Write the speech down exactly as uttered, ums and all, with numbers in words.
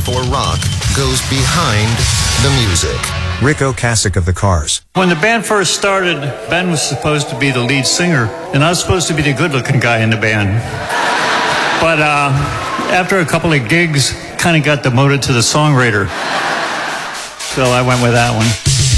for rock goes behind the music. Rick Ocasek of the Cars. When the band first started, Ben was supposed to be the lead singer, and I was supposed to be the good-looking guy in the band. But uh, after a couple of gigs, kind of got demoted to the songwriter. So I went with that one.